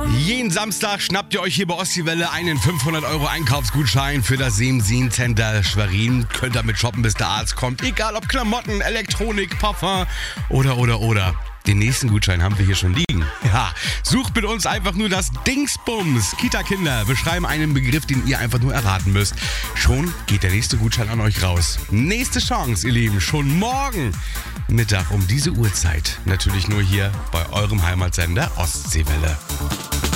Jeden Samstag schnappt ihr euch hier bei Ostseewelle einen 500 € Einkaufsgutschein für das Seemsin Center Schwerin. Könnt damit shoppen, bis der Arzt kommt. Egal ob Klamotten, Elektronik, Parfum oder. Den nächsten Gutschein haben wir hier schon liegen. Ja, sucht mit uns einfach nur das Dingsbums. Kita-Kinder beschreiben einen Begriff, den ihr einfach nur erraten müsst. Schon geht der nächste Gutschein an euch raus. Nächste Chance, ihr Lieben, schon morgen Mittag um diese Uhrzeit. Natürlich nur hier bei eurem Heimatsender Ostseewelle.